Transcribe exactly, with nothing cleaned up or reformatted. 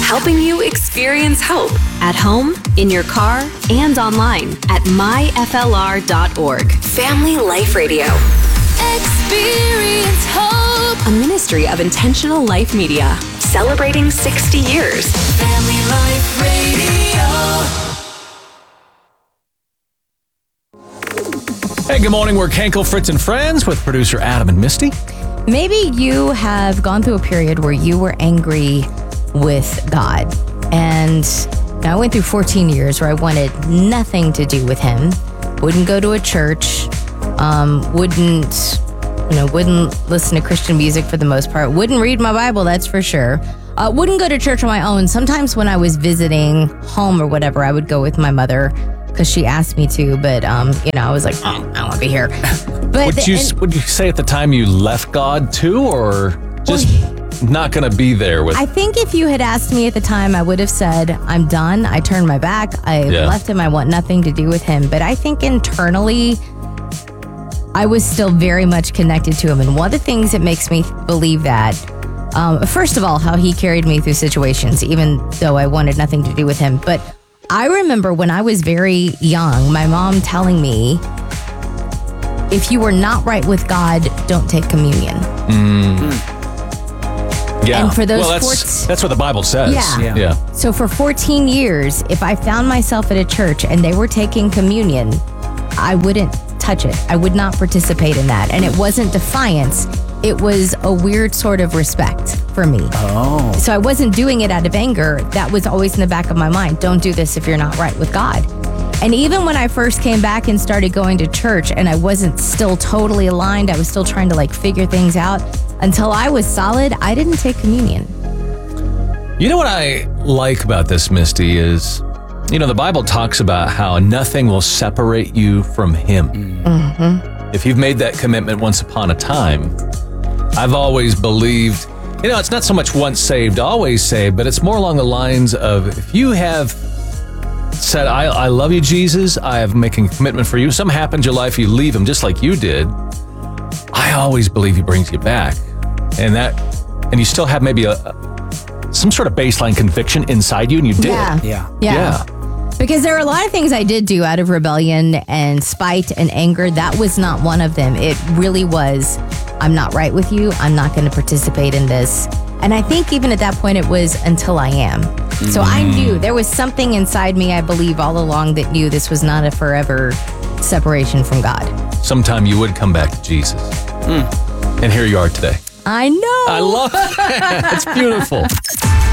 helping you experience hope at home, in your car, and online at my f l r dot org. Family Life Radio. Experience hope. A ministry of Intentional Life Media. Celebrating sixty years. Family Life Radio. Hey, good morning. We're Kenkel, Fritz, and Friends with producer Adam and Misty. Maybe you have gone through a period where you were angry with God. And I went through fourteen years where I wanted nothing to do with him. Wouldn't go to a church. Um, wouldn't, you know, wouldn't listen to Christian music for the most part. Wouldn't read my Bible, that's for sure. Uh, wouldn't go to church on my own. Sometimes when I was visiting home or whatever, I would go with my mother because she asked me to. But, um, you know, I was like, oh, I don't want to be here. But would you and, would you say at the time you left God too, or just well, not going to be there with? I think if you had asked me at the time, I would have said, I'm done. I turned my back. I yeah. left him. I want nothing to do with him. But I think internally, I was still very much connected to him. And one of the things that makes me believe that, um, first of all, how he carried me through situations, even though I wanted nothing to do with him. But I remember when I was very young, my mom telling me, if you were not right with God, don't take communion. Mm. Yeah. And for those well, that's, fourteen that's what the Bible says. Yeah. yeah. Yeah. So for fourteen years, if I found myself at a church and they were taking communion, I wouldn't touch it. I would not participate in that. And it wasn't defiance. It was a weird sort of respect for me. Oh. So I wasn't doing it out of anger. That was always in the back of my mind. Don't do this if you're not right with God. And even when I first came back and started going to church and I wasn't still totally aligned, I was still trying to like figure things out, until I was solid, I didn't take communion. You know what I like about this, Misty, is, you know, the Bible talks about how nothing will separate you from him. Mm-hmm. If you've made that commitment once upon a time, I've always believed, you know, it's not so much once saved, always saved, but it's more along the lines of if you have said, I, I love you, Jesus, I am making a commitment for you. Something happens in your life, you leave him just like you did. I always believe he brings you back. And that, and you still have maybe a, a some sort of baseline conviction inside you, and you did. Yeah. Yeah. Yeah. Yeah. Because there are a lot of things I did do out of rebellion and spite and anger. That was not one of them. It really was, I'm not right with you. I'm not going to participate in this. And I think even at that point, it was until I am. Mm. So I knew there was something inside me, I believe, all along that knew this was not a forever separation from God. Sometime you would come back to Jesus. Mm. And here you are today. I know. I love it. It's beautiful.